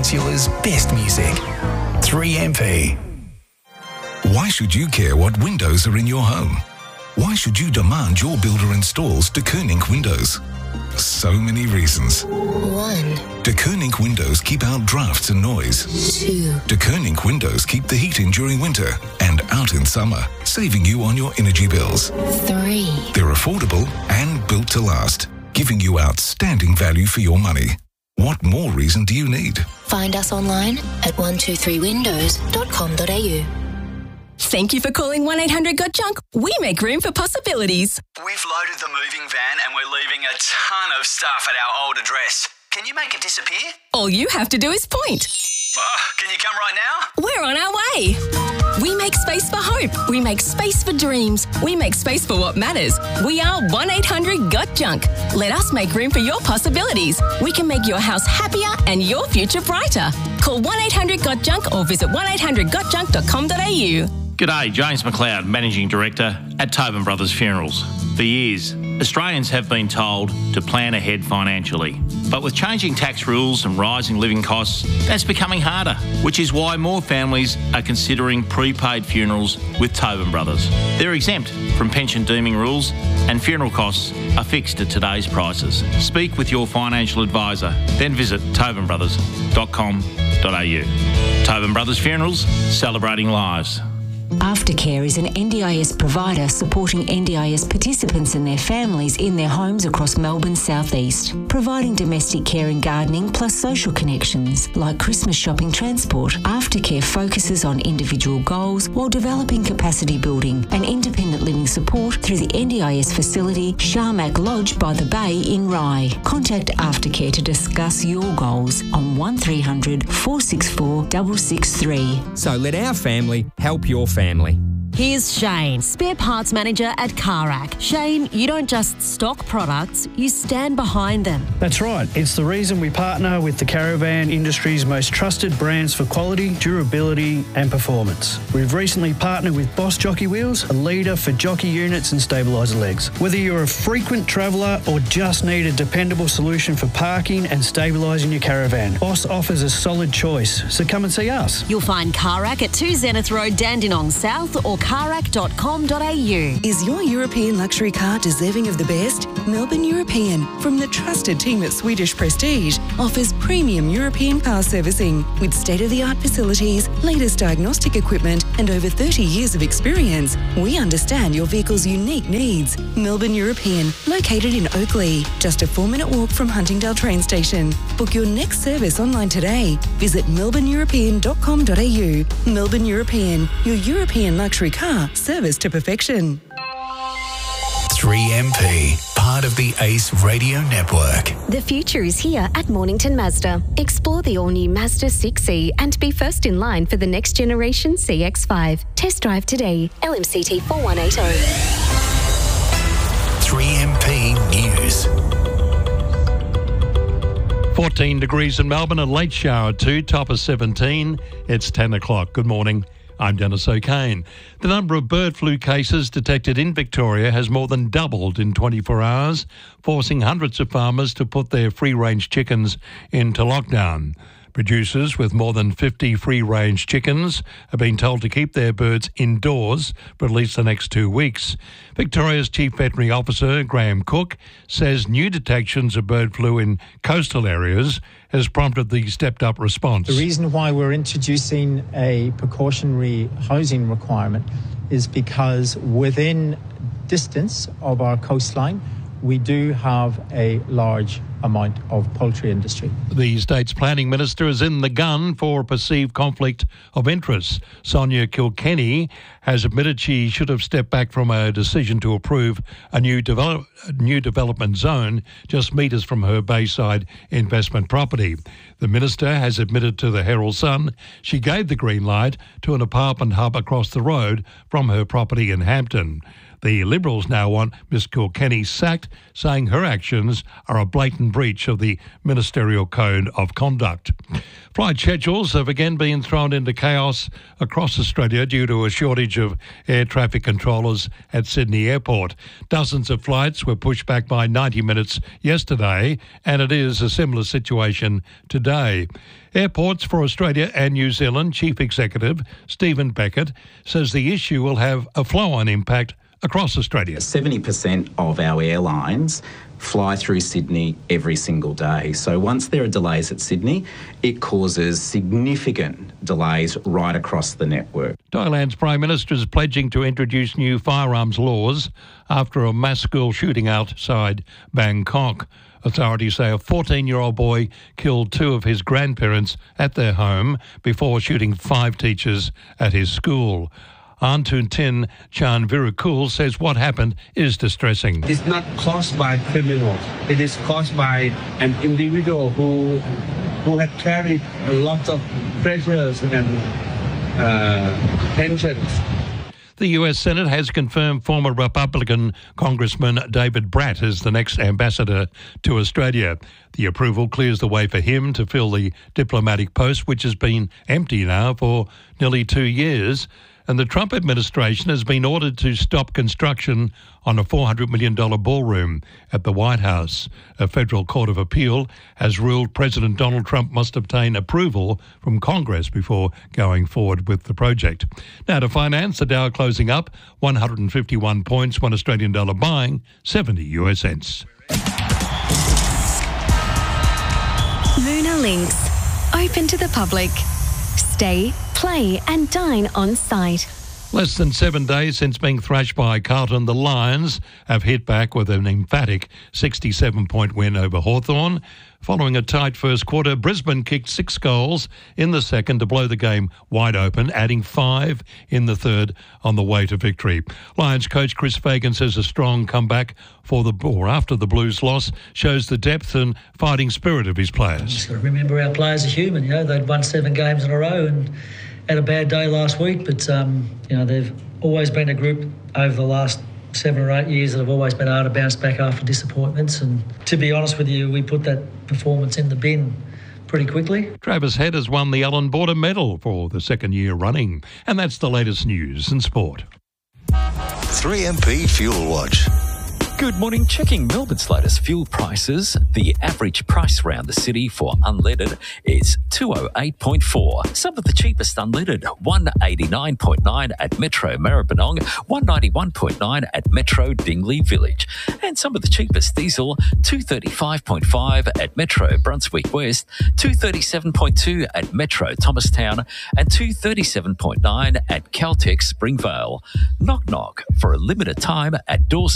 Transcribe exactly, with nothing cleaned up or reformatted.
Peninsula's best music. three M P. Why should you care what windows are in your home? Why should you demand your builder installs De Koning windows? So many reasons. One. De Koning windows keep out drafts and noise. Two. De Koning windows keep the heat in during winter and out in summer, saving you on your energy bills. Three. They're affordable and built to last, giving you outstanding value for your money. What more reason do you need? Find us online at one two three windows dot com dot a u. Thank you for calling one eight hundred got junk. We make room for possibilities. We've loaded the moving van and we're leaving a ton of stuff at our old address. Can you make it disappear? All you have to do is point. Oh, can you come right now? We're on our way. We make space for hope. We make space for dreams. We make space for what matters. We are one eight hundred got junk. Let us make room for your possibilities. We can make your house happier and your future brighter. Call one eight hundred got junk or visit one eight hundred got junk dot com dot a u. G'day, James McLeod, Managing Director at Tobin Brothers Funerals. For years, Australians have been told to plan ahead financially. But with changing tax rules and rising living costs, that's becoming harder, which is why more families are considering prepaid funerals with Tobin Brothers. They're exempt from pension deeming rules and funeral costs are fixed at today's prices. Speak with your financial advisor, then visit tobin brothers dot com dot a u. Tobin Brothers Funerals, celebrating lives. Aftercare is an N D I S provider supporting N D I S participants and their families in their homes across Melbourne's southeast, providing domestic care and gardening plus social connections like Christmas shopping transport. Aftercare focuses on individual goals while developing capacity building and independent living support through the N D I S facility Sharmac Lodge by the Bay in Rye. Contact Aftercare to discuss your goals on one three hundred four six four six six three. So let our family help your family. Family. Here's Shane, spare parts manager at Carac. Shane, you don't just stock products, you stand behind them. That's right. It's the reason we partner with the caravan industry's most trusted brands for quality, durability and performance. We've recently partnered with Boss Jockey Wheels, a leader for jockey units and stabiliser legs. Whether you're a frequent traveller or just need a dependable solution for parking and stabilising your caravan, Boss offers a solid choice, so come and see us. You'll find Carac at two Zenith Road, Dandenong South or carac dot com dot a u. Is your European luxury car deserving of the best? Melbourne European, from the trusted team at Swedish Prestige, offers premium European car servicing with state-of-the-art facilities, latest diagnostic equipment and over thirty years of experience. We understand your vehicle's unique needs. Melbourne European, located in Oakley, just a four-minute walk from Huntingdale train station. Book your next service online today. Visit melbourne european dot com dot a u. Melbourne European, your European luxury car service to perfection. three M P, part of the Ace Radio Network. The future is here at Mornington Mazda. Explore the all-new Mazda six E and be first in line for the next generation C X five. Test drive today. L M C T four one eight zero. three M P News. fourteen degrees in Melbourne, a late shower too, top of seventeen. It's ten o'clock. Good morning. I'm Dennis O'Kane. The number of bird flu cases detected in Victoria has more than doubled in twenty-four hours, forcing hundreds of farmers to put their free-range chickens into lockdown. Producers with more than fifty free-range chickens have been told to keep their birds indoors for at least the next two weeks. Victoria's Chief Veterinary Officer, Graham Cook, says new detections of bird flu in coastal areas has prompted the stepped-up response. The reason why we're introducing a precautionary housing requirement is because within distance of our coastline, we do have a large amount of poultry industry. The state's planning minister is in the gun for a perceived conflict of interest. Sonia Kilkenny has admitted she should have stepped back from her decision to approve a new, develop, a new development zone just metres from her Bayside investment property. The minister has admitted to the Herald Sun she gave the green light to an apartment hub across the road from her property in Hampton. The Liberals now want Miss Kilkenny sacked, saying her actions are a blatant breach of the Ministerial Code of Conduct. Flight schedules have again been thrown into chaos across Australia due to a shortage of air traffic controllers at Sydney Airport. Dozens of flights were pushed back by ninety minutes yesterday, and it is a similar situation today. Airports for Australia and New Zealand Chief Executive Stephen Beckett says the issue will have a flow-on impact across Australia. seventy percent of our airlines fly through Sydney every single day. So once there are delays at Sydney, it causes significant delays right across the network. Thailand's Prime Minister is pledging to introduce new firearms laws after a mass school shooting outside Bangkok. Authorities say a fourteen-year-old boy killed two of his grandparents at their home before shooting five teachers at his school. Antuntin Chanvirukul says what happened is distressing. It's not caused by criminals. It is caused by an individual who who had carried a lot of pressures and uh, tensions. The U S Senate has confirmed former Republican Congressman David Bratt as the next ambassador to Australia. The approval clears the way for him to fill the diplomatic post, which has been empty now for nearly two years. And the Trump administration has been ordered to stop construction on a four hundred million dollars ballroom at the White House. A federal court of appeal has ruled President Donald Trump must obtain approval from Congress before going forward with the project. Now to finance, the Dow closing up one hundred fifty-one points, one Australian dollar buying seventy U S cents. Luna Links, open to the public. Stay, play and dine on site. Less than seven days since being thrashed by Carlton, the Lions have hit back with an emphatic sixty-seven point win over Hawthorn. Following a tight first quarter, Brisbane kicked six goals in the second to blow the game wide open, adding five in the third on the way to victory. Lions coach Chris Fagan says a strong comeback for the or after the Blues loss shows the depth and fighting spirit of his players. Just got to remember our players are human. You know, they'd won seven games in a row and had a bad day last week, but um, you know they've always been a group over the last seven or eight years that have always been able to bounce back after disappointments. And to be honest with you, we put that performance in the bin pretty quickly. Travis Head has won the Allan Border Medal for the second year running, and that's the latest news and sport. three M P Fuel Watch. Good morning. Checking Melbourne's latest fuel prices. The average price around the city for unleaded is two oh eight point four. Some of the cheapest unleaded, one eighty-nine point nine at Metro Maribyrnong, one ninety-one point nine at Metro Dingley Village. And some of the cheapest diesel, two thirty-five point five at Metro Brunswick West, two thirty-seven point two at Metro Thomastown, and two thirty-seven point nine at Caltex Springvale. Knock knock for a limited time at Dawson